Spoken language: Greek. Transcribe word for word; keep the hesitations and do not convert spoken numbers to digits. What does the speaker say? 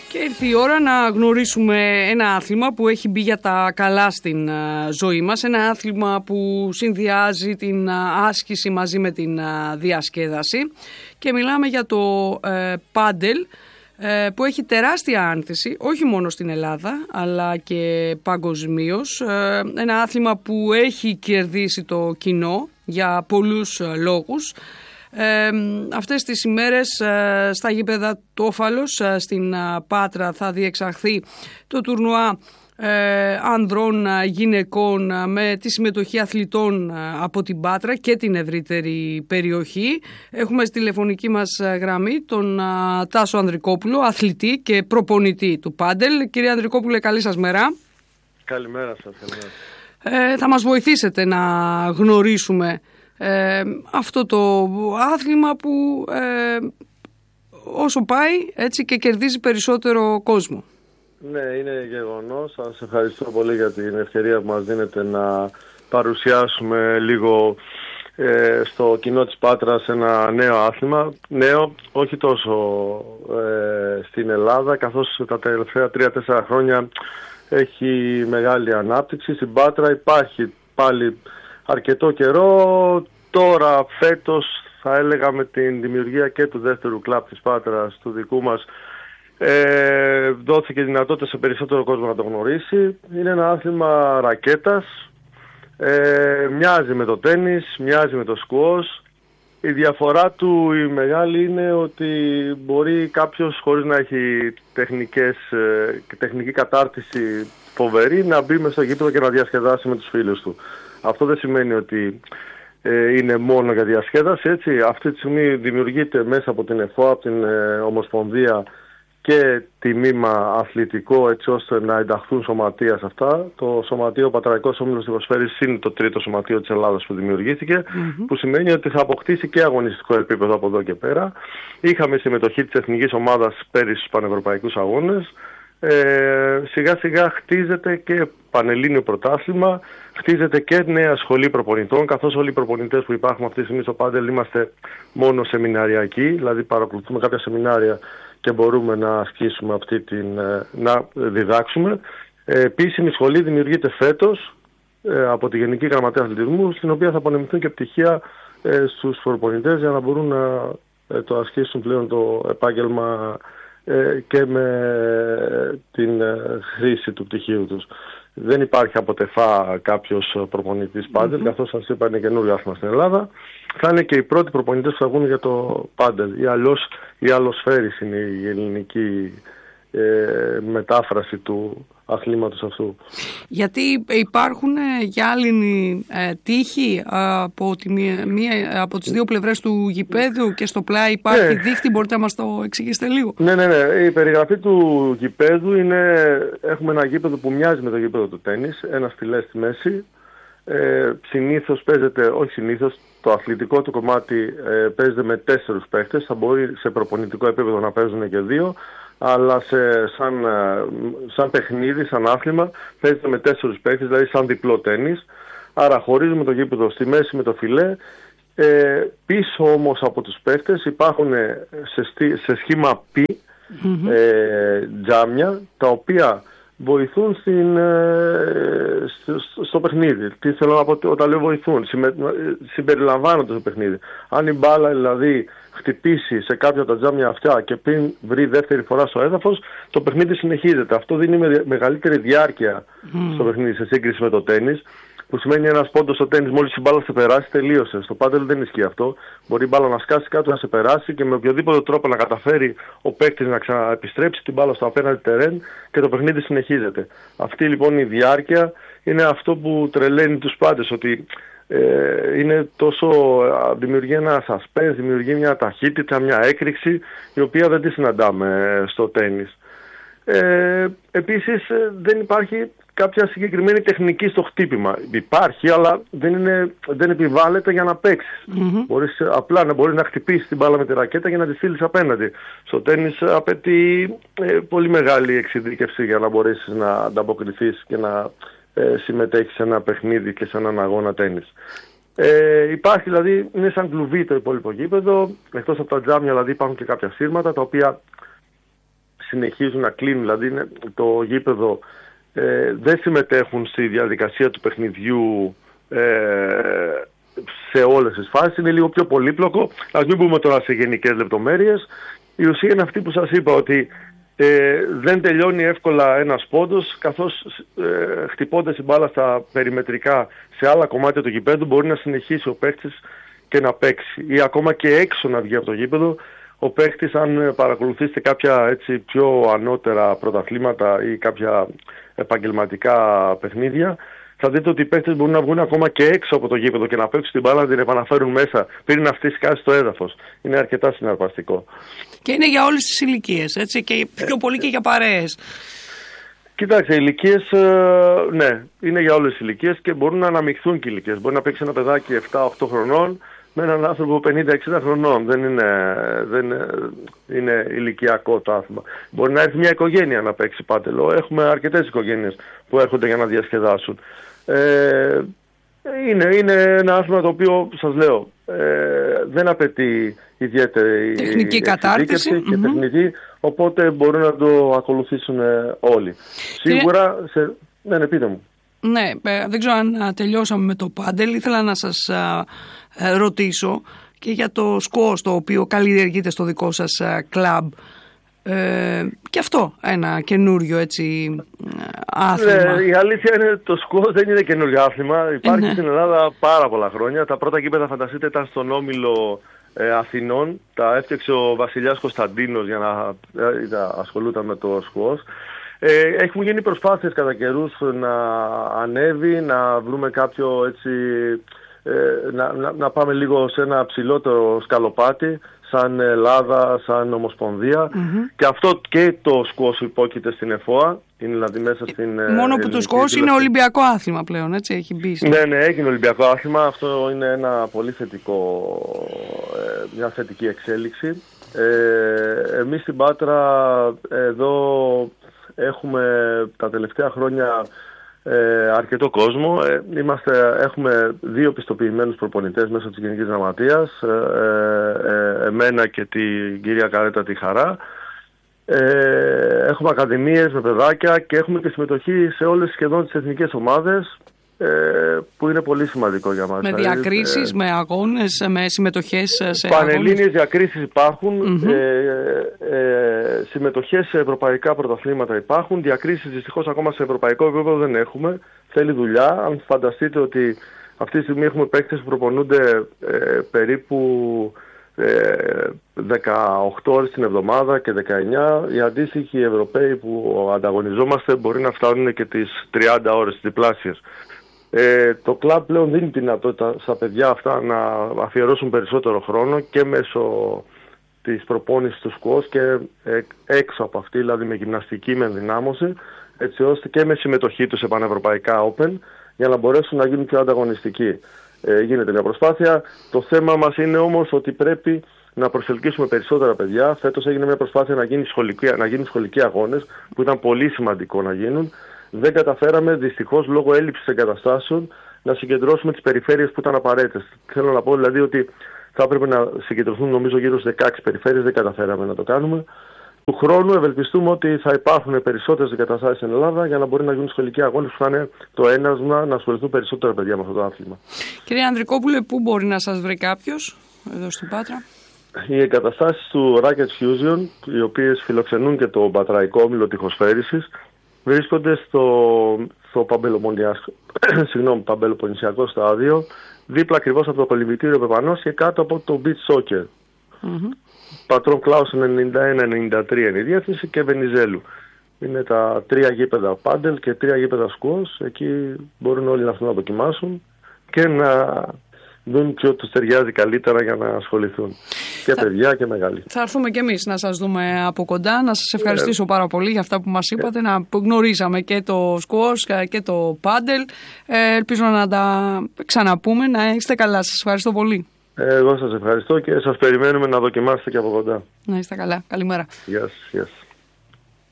Και ήρθε η ώρα να γνωρίσουμε ένα άθλημα που έχει μπει για τα καλά στην ζωή μας. Ένα άθλημα που συνδυάζει την άσκηση μαζί με την διασκέδαση. Και μιλάμε για το ε, πάντελ, ε, που έχει τεράστια άνθηση, όχι μόνο στην Ελλάδα, αλλά και παγκοσμίως. Ε, ένα άθλημα που έχει κερδίσει το κοινό για πολλούς λόγους. Ε, αυτές τις ημέρες ε, στα γήπεδα του Όφαλος ε, στην ε, Πάτρα θα διεξαχθεί το τουρνουά ε, ανδρών ε, γυναικών ε, με τη συμμετοχή αθλητών ε, από την Πάτρα και την ευρύτερη περιοχή. Έχουμε στη τηλεφωνική μας ε, γραμμή τον ε, Τάσο Ανδρικόπουλο, αθλητή και προπονητή του πάντελ. Κύριε Ανδρικόπουλε, καλή σας μέρα. Καλημέρα σας. Καλημέρα. Ε, θα μας βοηθήσετε να γνωρίσουμε Ε, αυτό το άθλημα που ε, όσο πάει έτσι και κερδίζει περισσότερο κόσμο. Ναι, είναι γεγονός. Σας ευχαριστώ πολύ για την ευκαιρία που μας δίνετε να παρουσιάσουμε λίγο ε, στο κοινό της Πάτρας ένα νέο άθλημα. Νέο, όχι τόσο ε, στην Ελλάδα, καθώς τα τελευταία τρία τέσσερα χρόνια έχει μεγάλη ανάπτυξη. Στην Πάτρα υπάρχει πάλι αρκετό καιρό. Τώρα φέτος θα έλεγα με την δημιουργία και του δεύτερου κλαμπ της Πάτρας, του δικού μας, ε, δόθηκε δυνατότητα σε περισσότερο κόσμο να το γνωρίσει. Είναι ένα άθλημα ρακέτας, ε, μοιάζει με το τένις, μοιάζει με το σκουός. Η διαφορά του η μεγάλη είναι ότι μπορεί κάποιος χωρίς να έχει τεχνικές, ε, τεχνική κατάρτιση φοβερή να μπει μες στο γήπεδο και να διασκεδάσει με τους φίλους του. Αυτό δεν σημαίνει ότι ε, είναι μόνο για διασκέδαση, έτσι. Αυτή τη στιγμή δημιουργείται μέσα από την ΕΦΟ, από την ε, Ομοσπονδία και τιμήμα αθλητικό, έτσι ώστε να ενταχθούν σωματεία σε αυτά. Το Σωματείο Πατραϊκός Όμιλος Τυποσφαίρης είναι το τρίτο σωματείο της Ελλάδας που δημιουργήθηκε, mm-hmm. που σημαίνει ότι θα αποκτήσει και αγωνιστικό επίπεδο από εδώ και πέρα. Είχαμε συμμετοχή της εθνικής ομάδας πέρυσι στους πανευρωπαϊκούς αγώνες. Ε, σιγά σιγά χτίζεται και πανελλήνιο πρωτάθλημα, χτίζεται και νέα σχολή προπονητών, καθώς όλοι οι προπονητές που υπάρχουν αυτή τη στιγμή στο πάντελ είμαστε μόνο σεμιναριακοί, δηλαδή παρακολουθούμε κάποια σεμινάρια και μπορούμε να ασκήσουμε αυτή την, να διδάξουμε. Ε, επίσημη σχολή δημιουργείται φέτος ε, από τη Γενική Γραμματεία Αθλητισμού, στην οποία θα απονεμηθούν και πτυχία ε, στους προπονητές για να μπορούν να ε, το ασκήσουν πλέον το επάγγελμα και με την χρήση του πτυχίου τους. Δεν υπάρχει από τεφά κάποιος προπονητής πάντελ, mm-hmm. καθώς σας είπα είναι καινούριο άθλημα στην Ελλάδα. Θα είναι και οι πρώτοι προπονητές που θα βγουν για το πάντελ. Ή αλλιώς η αλλοσφαίρις είναι η ελληνική ε, μετάφραση του αθλήματος αυτού. Γιατί υπάρχουν ε, γυάλινοι ε, τείχοι από, τη μία, μία, από τις δύο πλευρές του γηπέδου και στο πλάι υπάρχει ναι. δίχτυ, μπορείτε να μας το εξηγήσετε λίγο? Ναι, ναι, ναι. Η περιγραφή του γηπέδου είναι, έχουμε ένα γήπεδο που μοιάζει με το γήπεδο του τένις, ένα στιλέ στη μέση. Ε, συνήθως παίζεται, όχι συνήθως, το αθλητικό του κομμάτι ε, παίζεται με τέσσερους παίχτες, θα μπορεί σε προπονητικό επίπεδο να παίζουν και δύο, αλλά σε, σαν, σαν παιχνίδι, σαν άθλημα, παίζεται με τέσσερους παίχτες, δηλαδή σαν διπλό τένις. Άρα χωρίζουμε το γήπεδο στη μέση με το φιλέ. Ε, πίσω όμως από τους παίχτες υπάρχουν σε, σε σχήμα πι mm-hmm. ε, τζάμια, τα οποία βοηθούν στην, ε, στο, στο παιχνίδι. Τι θέλω να πω όταν λέω βοηθούν, συμμε, συμπεριλαμβάνονται στο παιχνίδι. Αν η μπάλα δηλαδή χτυπήσει σε κάποια από τα τζάμια αυτά και πριν βρει δεύτερη φορά στο έδαφος, το παιχνίδι συνεχίζεται. Αυτό δίνει με, μεγαλύτερη διάρκεια mm. στο παιχνίδι σε σύγκριση με το τένις, που σημαίνει ένας πόντος στο τένις μόλις η μπάλα σε περάσει τελείωσε. Στο πάντελ δεν ισχύει αυτό. Μπορεί η μπάλα να σκάσει κάτω, να σε περάσει και με οποιοδήποτε τρόπο να καταφέρει ο παίκτης να ξαναεπιστρέψει την μπάλα στο απέναντι τερέν και το παιχνίδι συνεχίζεται. Αυτή λοιπόν η διάρκεια είναι αυτό που τρελαίνει τους πάντες, ότι ε, είναι τόσο, δημιουργεί ένα suspense, δημιουργεί μια ταχύτητα, μια έκρηξη, η οποία δεν τη συναντάμε στο τένις. Ε, επίσης δεν υπάρχει κάποια συγκεκριμένη τεχνική στο χτύπημα. Υπάρχει, αλλά δεν, είναι, δεν επιβάλλεται για να παίξεις. Mm-hmm. Μπορείς απλά να μπορείς να χτυπήσεις την μπάλα με τη ρακέτα για να τη στείλεις απέναντι. Στο τένις απαιτεί ε, πολύ μεγάλη εξειδίκευση για να μπορέσεις να ανταποκριθείς και να ε, συμμετέχεις σε ένα παιχνίδι και σε έναν αγώνα τένις. Ε, υπάρχει δηλαδή, είναι σαν κλουβί το υπόλοιπο γήπεδο, εκτός από τα τζάμια δηλαδή υπάρχουν και κάποια σύρματα τα οποία συνεχίζουν να κλείνουν, δηλαδή το γήπεδο ε, δεν συμμετέχουν στη διαδικασία του παιχνιδιού ε, σε όλες τις φάσεις, είναι λίγο πιο πολύπλοκο. Ας μην πούμε τώρα σε γενικές λεπτομέρειες. Η ουσία είναι αυτή που σας είπα, ότι ε, δεν τελειώνει εύκολα ένας πόντος, καθώς ε, χτυπώντας η μπάλα στα περιμετρικά σε άλλα κομμάτια του γηπέδου μπορεί να συνεχίσει ο παίκτης και να παίξει, ή ακόμα και έξω να βγει από το γήπεδο. Ο παίκτης, αν παρακολουθήσετε κάποια έτσι πιο ανώτερα πρωταθλήματα ή κάποια επαγγελματικά παιχνίδια, θα δείτε ότι οι παίκτες μπορούν να βγουν ακόμα και έξω από το γήπεδο και να παίξουν την μπάλα, να την επαναφέρουν μέσα πριν να φτύσει κάτι στο έδαφος. Είναι αρκετά συναρπαστικό. Και είναι για όλες τις ηλικίες, έτσι, και πιο πολύ και για παρέες. Κοιτάξτε, οι ηλικίες, ναι, είναι για όλες τις ηλικίες και μπορούν να αναμειχθούν και οι ηλικίες. Μπορεί να παίξει ένα παιδάκι επτά οκτώ χρονών με έναν άνθρωπο πενήντα εξήντα χρονών. Δεν είναι, δεν είναι ηλικιακό το άθλημα. Μπορεί να έρθει μια οικογένεια να παίξει πάντελο. Έχουμε αρκετές οικογένειες που έρχονται για να διασκεδάσουν. Ε, είναι, είναι ένα άθλημα το οποίο, σας λέω, ε, δεν απαιτεί ιδιαίτερη τεχνική κατάρτιση και mm-hmm. τεχνική, οπότε μπορούν να το ακολουθήσουν όλοι. Σίγουρα, σε... ναι, ναι, πείτε μου. Ναι, δεν ξέρω αν τελειώσαμε με το πάντελ. Ήθελα να σας α, α, ρωτήσω και για το σκουός, το οποίο καλλιεργείται στο δικό σας α, κλαμπ. Ε, και αυτό ένα καινούριο έτσι άθλημα. Ναι, η αλήθεια είναι το σκουός δεν είναι καινούριο άθλημα. Υπάρχει ε, ναι. στην Ελλάδα πάρα πολλά χρόνια. Τα πρώτα γήπεδα, φανταστείτε, ήταν στον Όμιλο ε, Αθηνών. Τα έφτιαξε ο βασιλιάς Κωνσταντίνος για να ε, ασχολούταν με το σκουός. Ε, έχουν γίνει προσπάθειες κατά καιρούς να ανέβει, να βρούμε κάποιο έτσι, ε, να, να, να πάμε λίγο σε ένα ψηλότερο σκαλοπάτι, σαν Ελλάδα, σαν Ομοσπονδία. Mm-hmm. Και αυτό και το σκουός υπόκειται στην ΕΦΟΑ. Είναι δηλαδή μέσα στην. Μόνο που το σκουός είναι ολυμπιακό άθλημα πλέον, έτσι, έχει μπει. Στην... Ναι, ναι, έγινε ολυμπιακό άθλημα. Αυτό είναι ένα πολύ θετικό, ε, μια θετική εξέλιξη. Ε, εμείς στην Πάτρα εδώ έχουμε τα τελευταία χρόνια ε, αρκετό κόσμο. Ε, είμαστε, έχουμε δύο πιστοποιημένους προπονητές μέσω της Γενικής Γραμματείας, ε, ε, εμένα και την κυρία Καρέτα τη Χαρά. Ε, έχουμε ακαδημίες με παιδάκια και έχουμε και συμμετοχή σε όλες σχεδόν τις εθνικές ομάδες, ε, που είναι πολύ σημαντικό για μας. Με διακρίσεις, ε, με αγώνες, με συμμετοχές σε πανελλήνιες αγώνες. Διακρίσεις υπάρχουν, Mm-hmm. ε, ε, συμμετοχές σε ευρωπαϊκά πρωταθλήματα υπάρχουν, διακρίσεις δυστυχώς ακόμα σε ευρωπαϊκό επίπεδο δεν έχουμε. Θέλει δουλειά. Αν φανταστείτε ότι αυτή τη στιγμή έχουμε παίκτες που προπονούνται ε, περίπου ε, δεκαοκτώ ώρες την εβδομάδα και δεκαεννιά, οι αντίστοιχοι Ευρωπαίοι που ανταγωνιζόμαστε μπορεί να φτάνουν και τις τριάντα ώρες, διπλάσιες. Ε, το κλαμπ πλέον δίνει τη δυνατότητα στα παιδιά αυτά να αφιερώσουν περισσότερο χρόνο και μέσω της προπόνησης του σκουός και ε, έξω από αυτή, δηλαδή με γυμναστική, με ενδυνάμωση, έτσι ώστε και με συμμετοχή τους σε πανευρωπαϊκά Open, για να μπορέσουν να γίνουν πιο ανταγωνιστικοί. Ε, γίνεται μια προσπάθεια. Το θέμα μας είναι όμως ότι πρέπει να προσελκύσουμε περισσότερα παιδιά. Φέτος έγινε μια προσπάθεια να γίνουν σχολικοί, να γίνουν σχολικοί αγώνες, που ήταν πολύ σημαντικό να γίνουν. Δεν καταφέραμε, δυστυχώς, λόγω έλλειψης εγκαταστάσεων, να συγκεντρώσουμε τις περιφέρειες που ήταν απαραίτητες. Θέλω να πω δηλαδή ότι θα έπρεπε να συγκεντρωθούν, νομίζω, γύρω στις δεκαέξι περιφέρειες. Δεν καταφέραμε να το κάνουμε. Του χρόνου ευελπιστούμε ότι θα υπάρχουν περισσότερες εγκαταστάσεις στην Ελλάδα για να μπορεί να γίνουν σχολικοί αγώνες που θα είναι το ένασμα να ασχοληθούν περισσότερα παιδιά με αυτό το άθλημα. Κύριε Ανδρικόπουλε, πού μπορεί να σας βρει κάποιος εδώ στην Πάτρα? Οι εγκαταστάσεις του Racket Fusion, οι οποίες φιλοξενούν και το πατραϊκό όμιλο τυχοσφαίρισης, βρίσκονται στο, στο Παμπελοποννησιακό στάδιο, δίπλα ακριβώς από το κολυμβητήριο Πεπανός και κάτω από το beach soccer. Mm-hmm. Πατρών Κλάουσεν ενενήντα ένα ενενήντα τρία είναι η διεύθυνση και Βενιζέλου. Είναι τα τρία γήπεδα πάντελ και τρία γήπεδα σκουός. Εκεί μπορούν όλοι να αυτούν να δοκιμάσουν και να δουν ποιο τους ταιριάζει καλύτερα για να ασχοληθούν. Και θα, παιδιά και μεγάλοι. Θα έρθουμε κι εμείς να σας δούμε από κοντά. Να σας ευχαριστήσω ε, πάρα πολύ για αυτά που μας είπατε. Ε, να γνωρίσαμε και το σκουός και το πάντελ. Ε, ελπίζω να τα ξαναπούμε. Να είστε καλά. Σας ευχαριστώ πολύ. Εγώ σας ευχαριστώ και σας περιμένουμε να δοκιμάσετε και από κοντά. Να είστε καλά. Καλημέρα. Γεια σας.